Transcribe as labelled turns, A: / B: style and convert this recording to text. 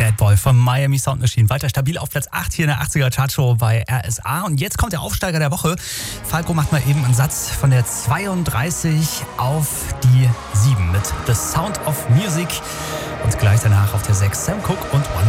A: Bad Boy von Miami Sound Machine. Weiter stabil auf Platz 8 hier in der 80er Chartshow bei RSA. Und jetzt kommt der Aufsteiger der Woche. Falco macht mal eben einen Satz von der 32 auf die 7 mit The Sound of Music. Und gleich danach auf der 6 Sam Cooke und One